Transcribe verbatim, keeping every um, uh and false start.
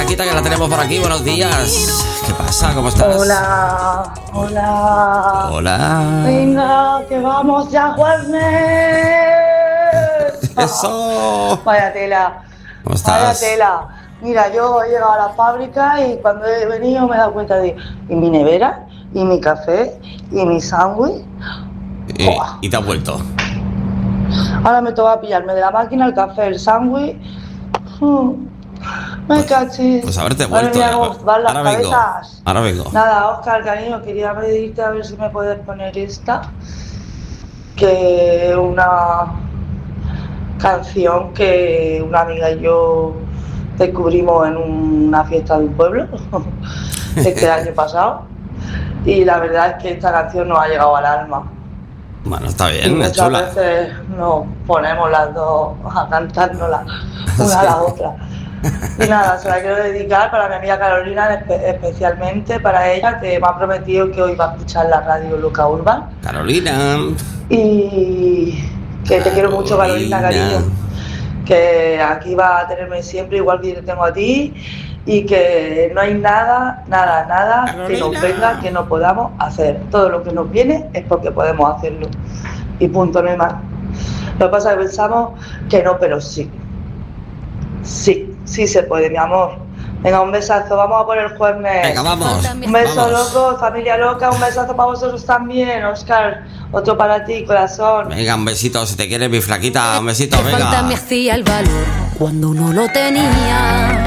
Flaquita, que la tenemos por aquí. Buenos días. ¿Qué pasa? ¿Cómo estás? Hola, hola. Hola. Venga, que vamos ya, jueves. Eso. Vaya tela. ¿Cómo estás? Vaya tela. Mira, yo he llegado a la fábrica y cuando he venido me he dado cuenta de y mi nevera, y mi café, y mi sándwich. Y, y te has vuelto. Ahora me toca pillarme de la máquina el café, el sándwich. Mm. Me Pues, cachis. pues haberte vuelto. Madre mía, cómo van las Ahora vengo. cabezas. Ahora vengo. Nada, Óscar, cariño, quería pedirte a ver si me puedes poner esta, que es una canción que una amiga y yo descubrimos en una fiesta de un pueblo este año pasado, y la verdad es que esta canción nos ha llegado al alma. Bueno, está Y bien, es muchas chula. veces nos ponemos las dos a cantárnosla una Sí. a la otra. Y nada, se la quiero dedicar para mi amiga Carolina, espe- especialmente para ella, que me ha prometido que hoy va a escuchar la radio Loca Urban. Carolina. Y que te quiero mucho, Carolina, cariño. Que aquí va a tenerme siempre, igual que yo te tengo a ti. Y que no hay nada, nada, nada que nos Carolina. venga que no podamos hacer. Todo lo que nos viene es porque podemos hacerlo. Y punto, no hay más. Lo que pasa es que pensamos que no, pero sí. Sí, sí se puede, mi amor. Venga, un besazo, vamos a por el jueves. Venga, vamos. Un beso, Vamos. loco, familia loca, un besazo para vosotros también, Óscar. Otro para ti, corazón. Venga, un besito, si te quieres, mi flaquita. Un besito, Qué falta me venga. hacía el valor cuando no lo tenía.